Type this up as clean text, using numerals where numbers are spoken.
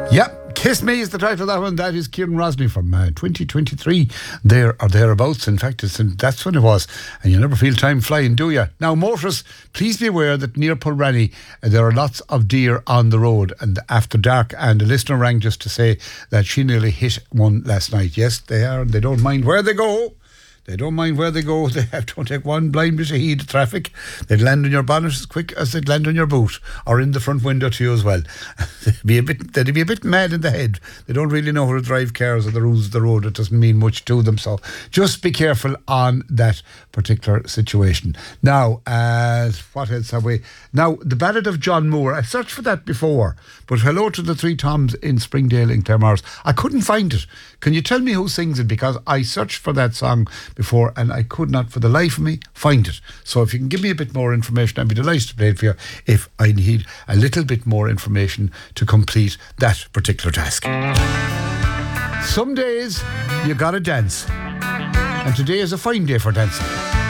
Yep, Kiss Me is the title of that one. That is Kieran Rosny from 2023, there or thereabouts. In fact, that's when it was. And you never feel time flying, do you? Now, motorists, please be aware that near Pulranny, there are lots of deer on the road and after dark. And a listener rang just to say that she nearly hit one last night. Yes, they are. They don't mind where they go. They don't mind where they go. They don't take one blind bit of heed of traffic. They'd land on your bonnet as quick as they'd land on your boot or in the front window to you as well. They'd be a bit mad in the head. They don't really know how to drive cars or the rules of the road. It doesn't mean much to them. So just be careful on that particular situation. Now, what else have we? Now, the Ballad of John Moore. I searched for that before, but hello to the Three Toms in Springdale in Claremorris. I couldn't find it. Can you tell me who sings it? Because I searched for that song before and I could not for the life of me find it. So if you can give me a bit more information, I'd be delighted to play it for you if I need a little bit more information to complete that particular task. Some days you gotta dance, and today is a fine day for dancing.